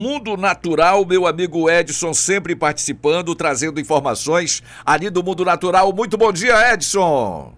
Mundo Natural, meu amigo Edson sempre participando, trazendo informações ali do Mundo Natural. Muito bom dia, Edson!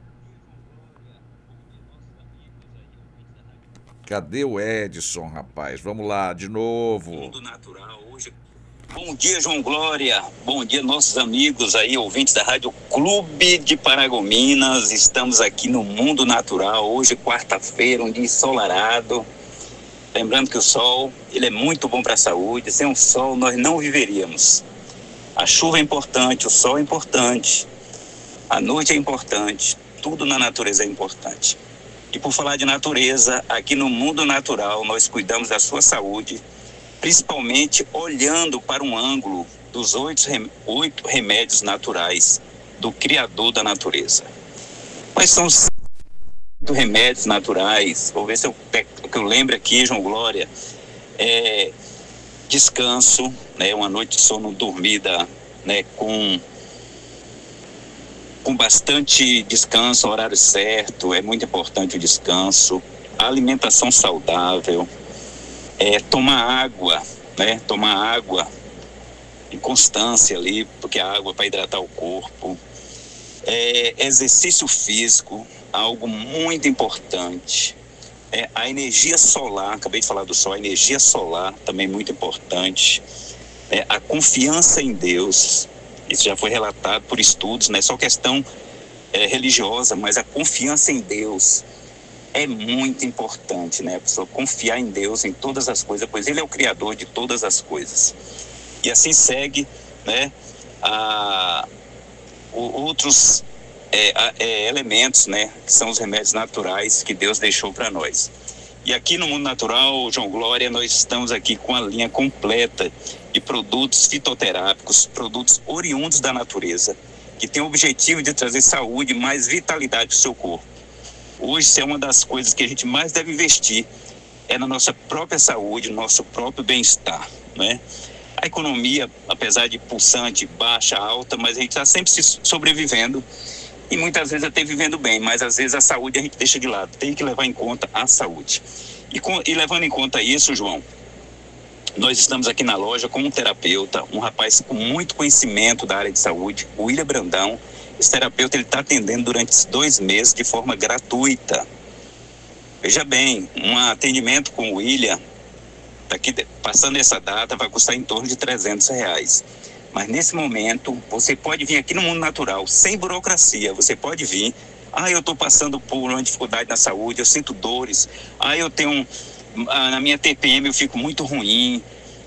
Cadê o Edson, rapaz? Vamos lá, de novo. Mundo Natural, hoje... Bom dia, João Glória. Bom dia, nossos amigos aí, ouvintes da Rádio Clube de Paragominas. Estamos aqui no Mundo Natural. Hoje, quarta-feira, um dia ensolarado. Lembrando que o sol, ele é muito bom para a saúde. Sem o sol, nós não viveríamos. A chuva é importante, o sol é importante. A noite é importante. Tudo na natureza é importante. E por falar de natureza, aqui no Mundo Natural, nós cuidamos da sua saúde, principalmente olhando para um ângulo dos 8 remédios naturais do Criador da natureza. Quais são os 8 remédios naturais? Vou ver se eu lembro aqui, João Glória. Descanso, né? Uma noite de sono dormida, né? Com bastante descanso, horário certo, é muito importante o descanso. A alimentação saudável. Tomar água, né? Tomar água em constância ali, porque a água é para hidratar o corpo. Exercício físico, algo muito importante. A energia solar, acabei de falar do sol, a energia solar também muito importante. A confiança em Deus, isso já foi relatado por estudos, não é só questão religiosa, mas a confiança em Deus é muito importante, né? A pessoa confiar em Deus em todas as coisas, pois Ele é o Criador de todas as coisas. E assim segue, né? Outros elementos, né? Que são os remédios naturais que Deus deixou para nós. E aqui no Mundo Natural, João Glória, nós estamos aqui com a linha completa de produtos fitoterápicos, produtos oriundos da natureza, que tem o objetivo de trazer saúde e mais vitalidade para o seu corpo. Hoje, isso é uma das coisas que a gente mais deve investir, na nossa própria saúde, no nosso próprio bem-estar, né? A economia, apesar de pulsante, baixa, alta, mas a gente está sempre sobrevivendo e muitas vezes até vivendo bem, mas às vezes a saúde a gente deixa de lado. Tem que levar em conta a saúde. E levando em conta isso, João, nós estamos aqui na loja com um terapeuta, um rapaz com muito conhecimento da área de saúde, o William Brandão. Esse terapeuta está atendendo durante 2 meses de forma gratuita. Veja bem, um atendimento com o William, daqui, passando essa data, vai custar em torno de R$300. Mas nesse momento, você pode vir aqui no Mundo Natural, sem burocracia. Você pode vir. Eu estou passando por uma dificuldade na saúde, eu sinto dores. Eu tenho... na minha TPM eu fico muito ruim.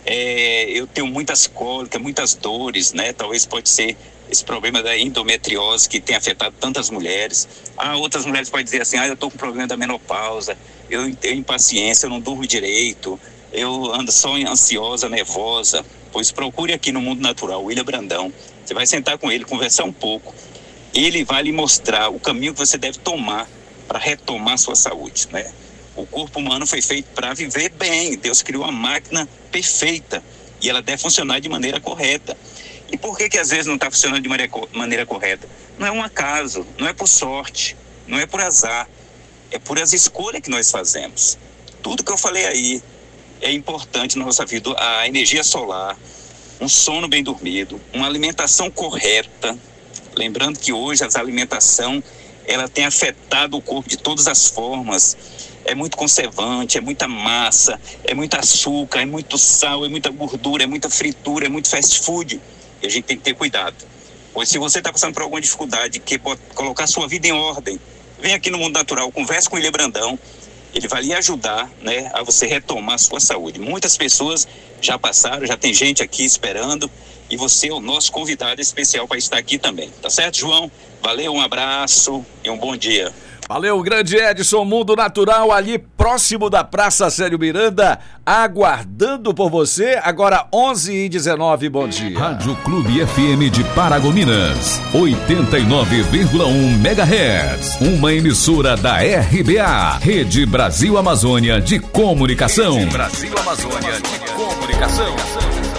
Eu tenho muitas cólicas, muitas dores, né? Talvez pode ser esse problema da endometriose que tem afetado tantas mulheres. Outras mulheres podem dizer assim, eu estou com problema da menopausa, eu tenho impaciência, eu não durmo direito, eu ando só ansiosa, nervosa. Pois procure aqui no Mundo Natural, o William Brandão. Você vai sentar com ele, conversar um pouco. Ele vai lhe mostrar o caminho que você deve tomar para retomar sua saúde, né? O corpo humano foi feito para viver bem. Deus criou uma máquina perfeita e ela deve funcionar de maneira correta. E por que às vezes não está funcionando de maneira correta? Não é um acaso, não é por sorte, não é por azar. É por as escolhas que nós fazemos. Tudo que eu falei aí é importante na nossa vida. A energia solar, um sono bem dormido, uma alimentação correta. Lembrando que hoje a alimentação, ela tem afetado o corpo de todas as formas. É muito conservante, é muita massa, é muito açúcar, é muito sal, é muita gordura, é muita fritura, é muito fast food. E a gente tem que ter cuidado. Pois se você está passando por alguma dificuldade, que pode colocar sua vida em ordem, vem aqui no Mundo Natural, converse com o William Brandão. Ele vai lhe ajudar, né, a você retomar a sua saúde. Muitas pessoas já passaram, já tem gente aqui esperando. E você é o nosso convidado especial para estar aqui também. Tá certo, João? Valeu, um abraço e um bom dia. Valeu, grande Edson, Mundo Natural, ali próximo da Praça Célio Miranda, aguardando por você. Agora 11h19, bom dia. Rádio Clube FM de Paragominas, 89,1 MHz. Uma emissora da RBA, Rede Brasil Amazônia de Comunicação. Rede Brasil Amazônia de Comunicação.